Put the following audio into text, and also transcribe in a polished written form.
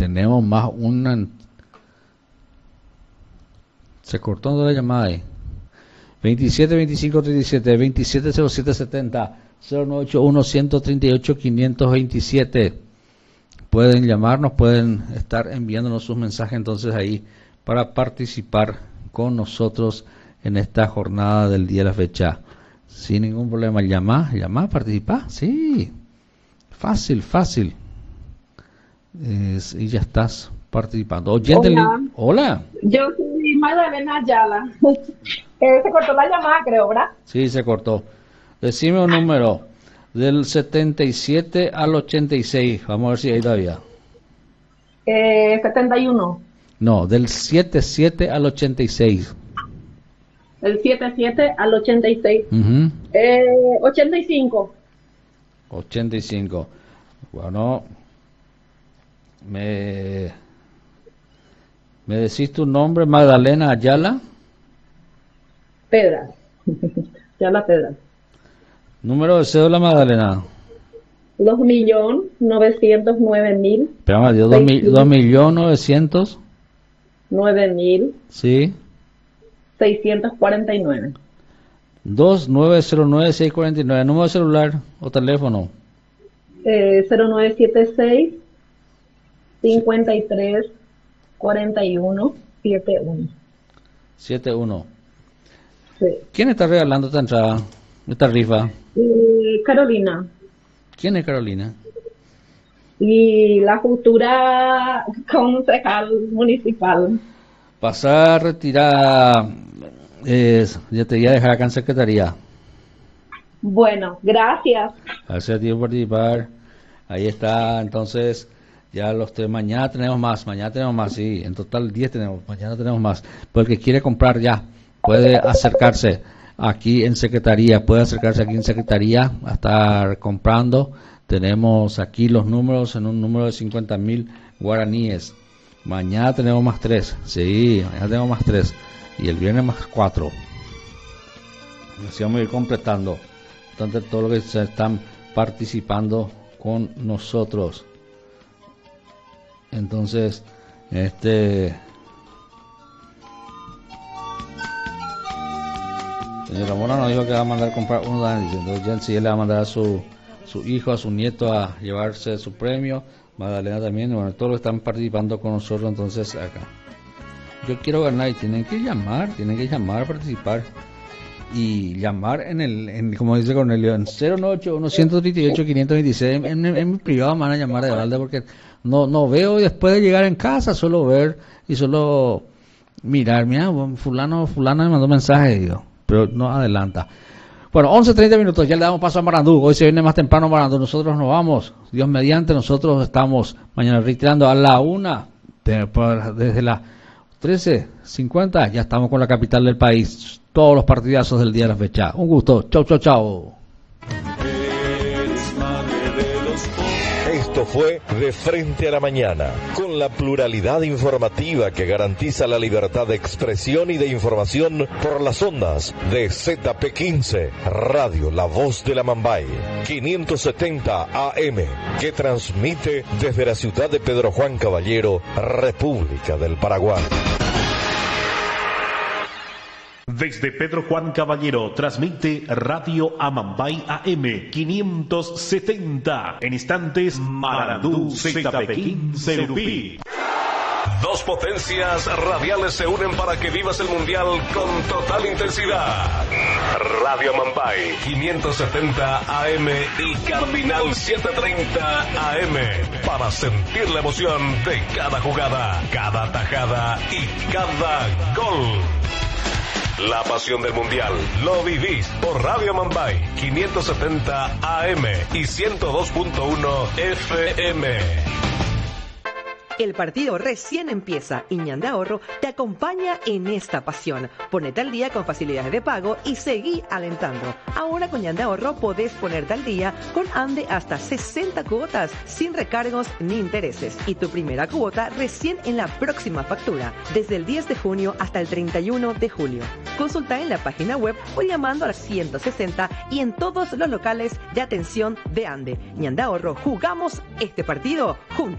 tenemos más una... Se cortó toda la llamada ahí. 27 25 37 27 07 70 0981 138 527. Pueden llamarnos, pueden estar enviándonos sus mensajes entonces ahí para participar con nosotros en esta jornada del día de la fecha. Sin ningún problema, llama, participa, sí, fácil. Y ya estás participando. Oyente, hola. Yo soy Magdalena Ayala. Se cortó la llamada, creo, ¿verdad? Sí, se cortó. Decime un número del 77 al 86. Vamos a ver si hay todavía. 71. No, del 77 al 86. Del 77 al 86. 85. 85. Bueno, me decís tu nombre, Magdalena Ayala. Pedra. Ayala Pedra. Número de cédula, Magdalena. 2.909.000. Espérame, Dios, 2.900.000. 9.000. Sí. 649. 2909-649. Número de celular o teléfono. 0976 53 41 71. 71. Sí. ¿Quién está regalando esta entrada, esta rifa? Carolina. ¿Quién es Carolina? Y la futura concejal municipal. Pasar retirada. Ya te voy a dejar acá en secretaría. Bueno, gracias. Gracias a ti por participar. Ahí está, entonces, ya los tres. Mañana tenemos más, sí. En total 10 tenemos, mañana tenemos más. Pues el que quiere comprar ya, puede acercarse aquí en secretaría, a estar comprando. Tenemos aquí los números en un número de 50.000 guaraníes. Mañana tenemos más 3, sí, mañana tenemos más 3. Y el viernes más 4. Así vamos a ir completando. Entonces, todo lo que se están participando con nosotros. Entonces, señora Mora nos dijo que va a mandar a comprar uno. Entonces, Jensi le va a mandar a su hijo, a su nieto a llevarse su premio. Magdalena también. Bueno, todos los que están participando con nosotros, entonces acá. Yo quiero ganar y tienen que llamar a participar. Y llamar como dice Cornelio, en 098-138-526. En mi privado me van a llamar de balde porque no veo después de llegar en casa, solo ver y solo mirar. Mira, fulano me mandó mensaje, digo, pero no adelanta. Bueno, 11:30 minutos, ya le damos paso a Marandú. Hoy se viene más temprano Marandú. Nosotros nos vamos, Dios mediante, nosotros estamos mañana retirando a la 1, desde las 13:50, ya estamos con la capital del país. Todos los partidazos del día de la fecha. Un gusto. Chau. Esto fue De Frente a la Mañana, con la pluralidad informativa que garantiza la libertad de expresión y de información por las ondas de ZP15, Radio La Voz de la Mambay, 570 AM, que transmite desde la ciudad de Pedro Juan Caballero, República del Paraguay. Desde Pedro Juan Caballero transmite Radio Amambay AM 570. En instantes, Marandú ZP15 Lupí. Dos potencias radiales se unen para que vivas el mundial con total intensidad. Radio Amambay 570 AM y Cardinal 730 AM para sentir la emoción de cada jugada, cada tajada y cada gol. La pasión del mundial lo vivís por Radio Mambay 570 AM y 102.1 FM. El partido recién empieza y Ñandé Ahorro te acompaña en esta pasión. Ponete al día con facilidades de pago y seguí alentando. Ahora con Ñandé Ahorro podés ponerte al día con Ande hasta 60 cuotas sin recargos ni intereses. Y tu primera cuota recién en la próxima factura, desde el 10 de junio hasta el 31 de julio. Consulta en la página web o llamando al 160 y en todos los locales de atención de Ande. Ñandé Ahorro, jugamos este partido juntos.